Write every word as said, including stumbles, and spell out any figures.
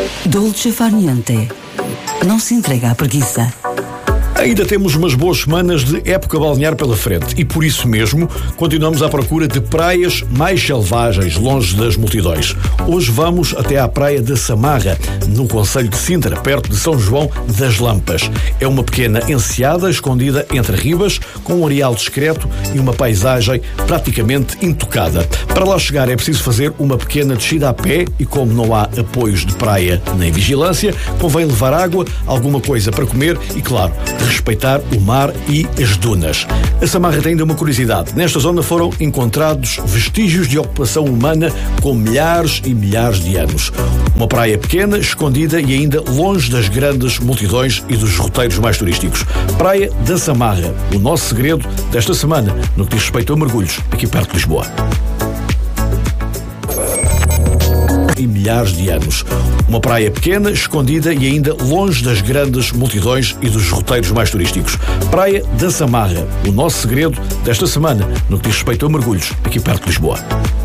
Dolce Far Niente. Não se entrega à preguiça. Ainda temos umas boas semanas de época balnear pela frente e, por isso mesmo, continuamos à procura de praias mais selvagens, longe das multidões. Hoje vamos até à praia de Samarra, no concelho de Sintra, perto de São João das Lampas. É uma pequena enseada escondida entre ribas, com um areal discreto e uma paisagem praticamente intocada. Para lá chegar é preciso fazer uma pequena descida a pé e, como não há apoios de praia nem vigilância, convém levar água, alguma coisa para comer e, claro, respeitar o mar e as dunas. A Samarra tem ainda uma curiosidade. Nesta zona foram encontrados vestígios de ocupação humana com milhares e milhares de anos. Uma praia pequena, escondida e ainda longe das grandes multidões e dos roteiros mais turísticos. Praia da Samarra, o nosso segredo desta semana, no que diz respeito a mergulhos, aqui perto de Lisboa. E milhares de anos. Uma praia pequena, escondida e ainda longe das grandes multidões e dos roteiros mais turísticos. Praia da Samarra, o nosso segredo desta semana, no que diz respeito a mergulhos, aqui perto de Lisboa.